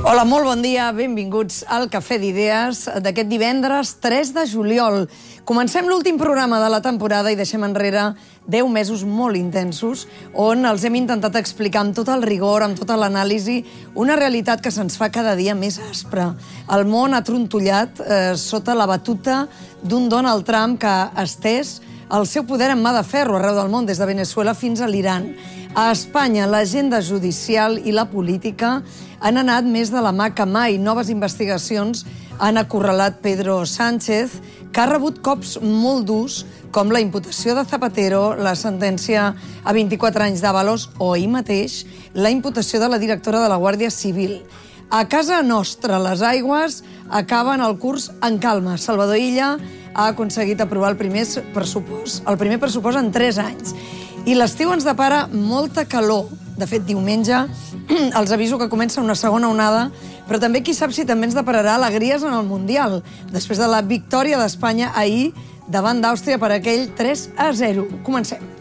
Hola, molt bon dia, benvinguts al Cafè d'Idees d'aquest divendres 3 de juliol. Comencem l'últim programa de la temporada i deixem enrere 10 mesos molt intensos on els hem intentat explicar amb tot el rigor, amb tota l'anàlisi, una realitat que se'ns fa cada dia més aspra. El món ha trontollat sota la batuta d'un Donald Trump que ha estès el seu poder en mà de ferro arreu del món, des de Venezuela fins a l'Iran. A Espanya, l'agenda judicial i la política han anat més de la mà que mai. Noves investigacions han acorralat Pedro Sánchez, que ha rebut cops molt durs, com la imputació de Zapatero, la sentència a 24 anys d'Ábalos o ahir mateix la imputació de la directora de la Guàrdia Civil. A casa nostra, les aigües acaben el curs en calma. Salvador Illa ha aconseguit aprovar el primer pressupost en 3 anys. I l'estiu ens depara molta calor. De fet, diumenge els aviso que comença una segona onada, però també qui sap si també ens depararà alegries en el Mundial, després de la victòria d'Espanya ahir davant d'Àustria per aquell 3-0. Comencem.